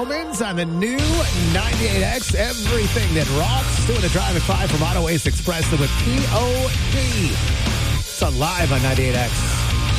Romans on the new 98X. Everything that rocks. Doing a drive at 5 from Auto Waste Express with POD. It's on live on 98X.